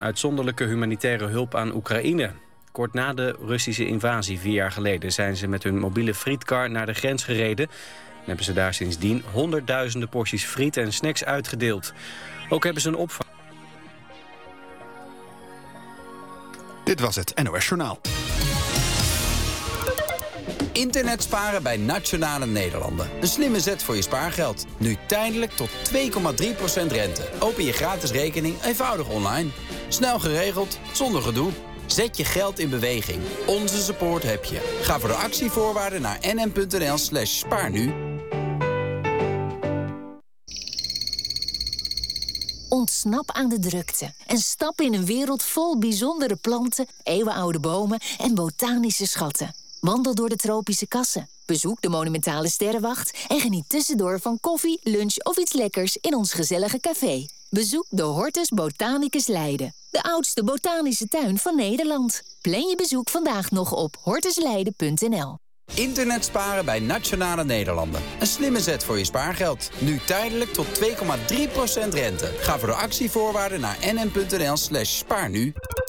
Uitzonderlijke humanitaire hulp aan Oekraïne. Kort na de Russische invasie 4 jaar geleden zijn ze met hun mobiele frietkar naar de grens gereden. En hebben ze daar sindsdien honderdduizenden porties friet en snacks uitgedeeld. Ook hebben ze een opvang. Dit was het NOS Journaal. Internet sparen bij Nationale Nederlanden. Een slimme zet voor je spaargeld. Nu tijdelijk tot 2,3% rente. Open je gratis rekening eenvoudig online. Snel geregeld, zonder gedoe. Zet je geld in beweging. Onze support heb je. Ga voor de actievoorwaarden naar nm.nl/spaarnu. Ontsnap aan de drukte en stap in een wereld vol bijzondere planten, eeuwenoude bomen en botanische schatten. Wandel door de tropische kassen, bezoek de monumentale sterrenwacht en geniet tussendoor van koffie, lunch of iets lekkers in ons gezellige café. Bezoek de Hortus Botanicus Leiden, de oudste botanische tuin van Nederland. Plan je bezoek vandaag nog op hortusleiden.nl. Internet sparen bij Nationale Nederlanden. Een slimme zet voor je spaargeld. Nu tijdelijk tot 2,3% rente. Ga voor de actievoorwaarden naar nm.nl/spaarnu.